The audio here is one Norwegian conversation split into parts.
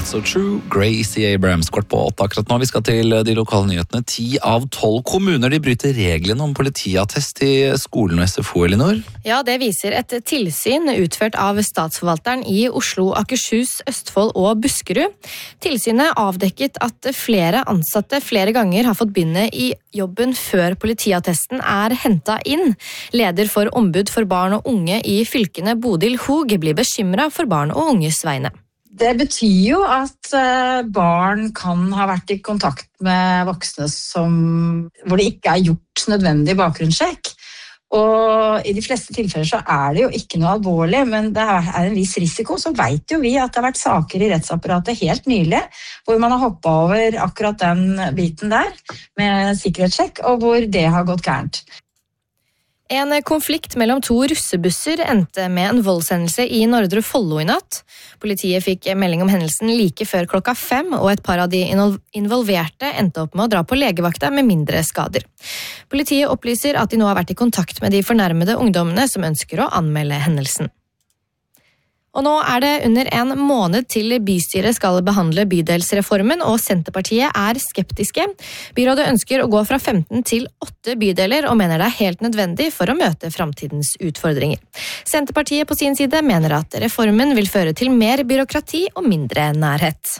That's So True, Gracie Abrams, 7:15 akkurat nå. Vi skal til de lokale nyhetene. 10 av 12 kommuner de bryter reglene om politiattest i skolen og SFO, Elinor. Ja, det viser et tilsyn utført av statsforvalteren i Oslo, Akershus, Østfold og Buskerud. Tilsynet avdekket at flere ansatte flere ganger har fått begynne i jobben før politiattesten er hentet inn. Leder for ombud for barn og unge i fylkene, Bodil Hoog, blir bekymret for barn og unges vegne. Det betyr jo at barn kan ha vært i kontakt med voksne hvor det ikke er gjort nødvendig bakgrunnssjekk. Og i de fleste tilfeller så er det jo ikke noe alvorlig, men det er en viss risiko. Så vet jo vi at det har vært saker i rettsapparatet helt nylig, hvor man har hoppet over akkurat den biten der med sikkerhetssjekk, og hvor det har gått gærent. En konflikt mellom 2 russebusser endte med en voldshendelse i Nordre Follo i natt. Politiet fikk melding om hendelsen like før 5:00, og et par av de involverte endte opp med å dra på legevakta med mindre skader. Politiet opplyser at de nå har vært i kontakt med de fornærmede ungdommene som ønsker å anmelde hendelsen. Og nå er det under en måned til bystyret skal behandle bydelsreformen, og Senterpartiet er skeptiske. Byrådet ønsker å gå fra 15 til 8 bydeler, og mener det er helt nødvendig for å møte fremtidens utfordringer. Senterpartiet på sin side mener at reformen vil føre til mer byråkrati og mindre nærhet.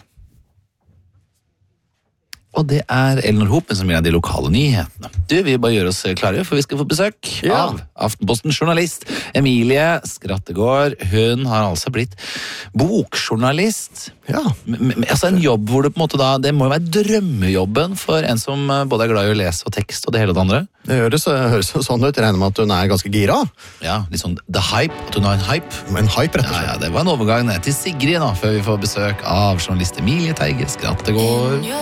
Og det er Elinor Hopen som gir de lokale nyhetene. Du, vi bare gjør oss klare, for vi skal få besøk av Aftenpostens journalist Emilie Skrattegård. Hun har altså blitt bokjournalist. Ja. Altså en jobb hvor det på en måte da, det må jo være drømmejobben for en som både er glad i å lese og tekst og det hele og det andre. Det høres sånn ut. Jeg regner med at hun er ganske gira. Ja, litt sånn the hype, at hun har en hype. En hype, rett og slett. Ja, det var en overgang ned til Sigrid nå, før vi får besøk av journalist Emilie Teige Skrattegård.